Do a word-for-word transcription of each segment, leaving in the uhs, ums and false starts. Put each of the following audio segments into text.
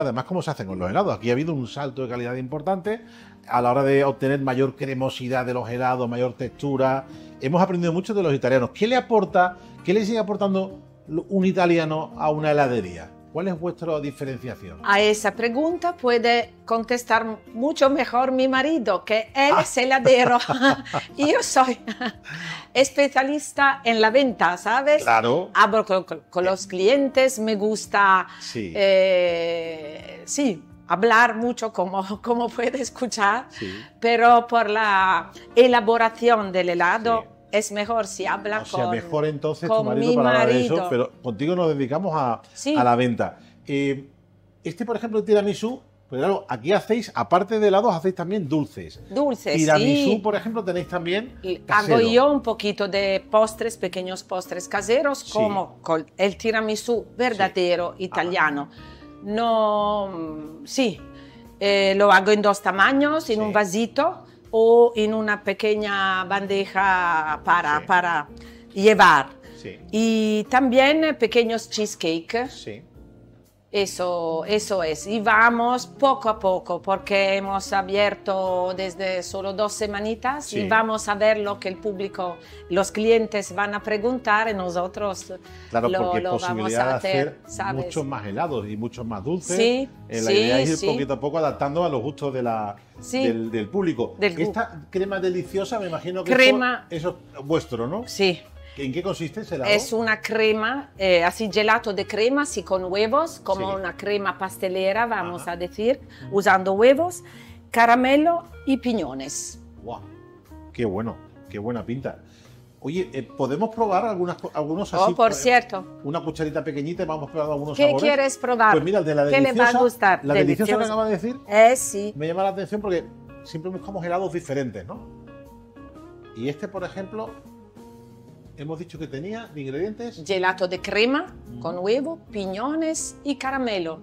Además, cómo se hacen con los helados. Aquí ha habido un salto de calidad importante a la hora de obtener mayor cremosidad de los helados, mayor textura. Hemos aprendido mucho de los italianos. ¿Qué le aporta, qué le sigue aportando un italiano a una heladería? ¿Cuál es vuestra diferenciación? A esa pregunta puede contestar mucho mejor mi marido, que él Ah. es heladero. Y yo soy especialista en la venta, ¿sabes? Claro. Hablo con, con los clientes, me gusta Sí. eh, sí, hablar mucho, como, como puede escuchar, Sí. pero por la elaboración del helado, Sí. es mejor si habla O sea, con, mejor entonces con tu marido mi para hablar de marido. eso, pero contigo nos dedicamos a, Sí. a la venta. Eh, este, por ejemplo, el tiramisú, pero claro, aquí hacéis, aparte de helados, hacéis también dulces. Dulces, Tiramisú, sí. por ejemplo, tenéis también Y casero. hago yo un poquito de postres, pequeños postres caseros, Sí. como con el tiramisú verdadero Sí. italiano. No, mm, sí, eh, lo hago en dos tamaños, en Sí. un vasito o en una pequeña bandeja para, Sí. para llevar. Sí. Y también pequeños cheesecake. Sí. Eso, eso es. Y vamos poco a poco, porque hemos abierto desde solo dos semanitas Sí. y vamos a ver lo que el público, los clientes van a preguntar y nosotros Claro, lo, porque lo vamos posibilidad a de hacer, hacer ¿sabes? muchos más helados y muchos más dulces. Sí, Eh, la sí, idea es ir sí. poquito a poco adaptando a los gustos de la, Sí. del, del público. Del gu- Esta crema deliciosa, me imagino que Crema- eso, eso es vuestro, ¿no? Sí, ¿En qué consiste ese helado? es una crema, eh, así gelato de crema, así con huevos, como Sí. una crema pastelera, vamos Ajá. a decir, usando huevos, caramelo y piñones. ¡Guau! ¡Qué bueno! ¡Qué buena pinta! Oye, eh, ¿podemos probar algunas, co- algunos así? Oh, por eh, cierto. Una cucharita pequeñita y vamos a probar algunos ¿Qué sabores. quieres probar? Pues mira, el de la ¿Qué le deliciosa, va a gustar? la deliciosa que Delicioso. acaba de decir, Eh, sí. me llama la atención porque siempre buscamos helados diferentes, ¿no? Y este, por ejemplo, hemos dicho que tenía de ingredientes. Gelato de crema con huevo, piñones y caramelo.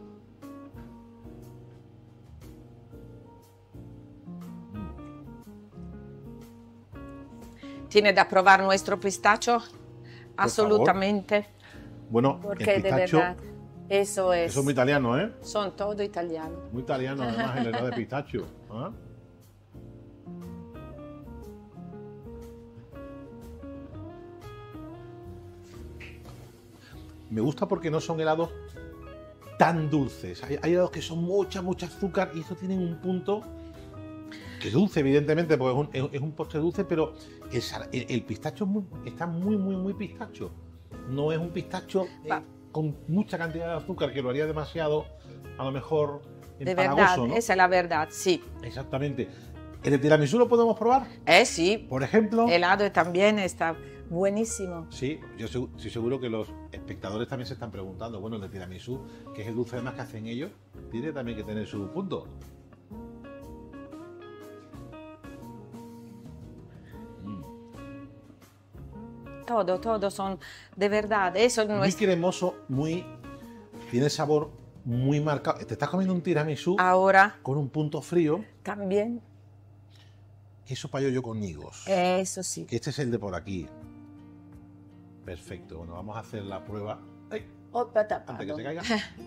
Tiene que probar nuestro pistacho, absolutamente, Bueno, porque el de pistacho, verdad, eso es. eso es muy italiano, ¿eh? Son todo italiano. Muy italiano, además, el helado de pistacho. ¿Ah? Me gusta porque no son helados tan dulces. Hay, hay helados que son mucha, mucha azúcar y estos tienen un punto que es dulce, evidentemente, porque es un, es- es un postre dulce, pero el, sal- el- el pistacho es muy- está muy, muy, muy pistacho. No es un pistacho eh, Va. con mucha cantidad de azúcar que lo haría demasiado, a lo mejor, De empalagoso, verdad, ¿no? esa es la verdad, sí. Exactamente. ¿El de tiramisú lo podemos probar? Eh, sí, Por ejemplo. el helado también está buenísimo. Sí, yo segu- estoy seguro que los espectadores también se están preguntando, bueno, el de tiramisú, que es el dulce además que hacen ellos, tiene también que tener su punto. Todo, todo son de verdad. Eso es Muy nuestro. cremoso, muy... tiene sabor muy marcado. Te estás comiendo un tiramisú Ahora con un punto frío, también, queso payoyo con higos. eso sí. Que este es el de por aquí. Perfecto, bueno, vamos a hacer la prueba. ¡Ay! Opa, Antes tapado. que se caiga.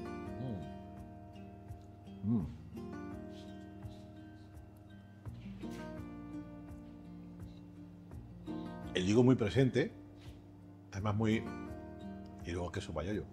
Mm. Mm. El higo muy presente, además muy... Y luego queso payoyo.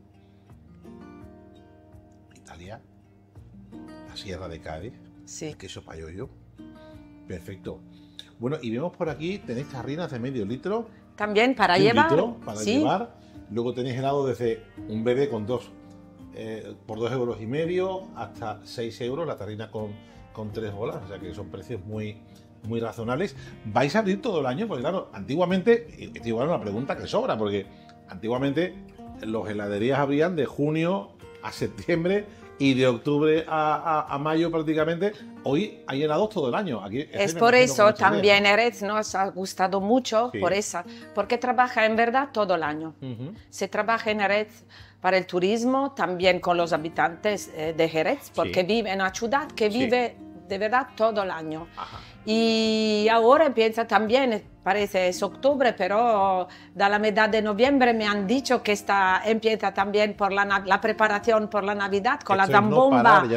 Italia, la Sierra de Cádiz, Sí. el queso payoyo. Perfecto. Bueno, y vemos por aquí, tenéis tarrinas de medio litro. También para de un llevar. litro para sí. llevar. Luego tenéis helado desde un bebé con dos, eh, por dos euros y medio hasta seis euros, la tarrina con, con tres bolas, o sea que son precios muy, muy razonables. ¿Vais a abrir todo el año? Porque claro, antiguamente, y esto igual es una pregunta que sobra, porque antiguamente los heladerías abrían de junio a septiembre y de octubre a, a- a mayo prácticamente. Hoy hay helados todo el año. Aquí, este Es me por imagino eso que lo sabéis, también Erez nos ha gustado mucho, Sí. por esa, porque trabaja en verdad todo el año. ¿no? Ujú. Se trabaja en Jerez para el turismo, también con los habitantes eh, de Jerez, porque Sí. vive en una ciudad que Sí. vive de verdad todo el año. Ajá. Y ahora empieza también, parece es octubre, pero da la mitad de noviembre me han dicho que está, empieza también por la, la preparación por la Navidad con Esto la es no zambomba. parar, ya